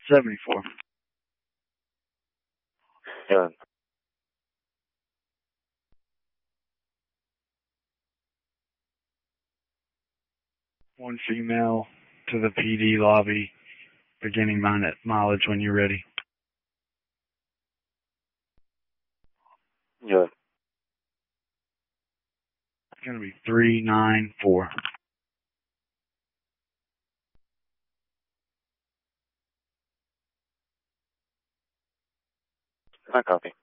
74. Yeah. One female to the PD lobby, beginning mileage when you're ready. Yeah. It's going to be 394. I copy.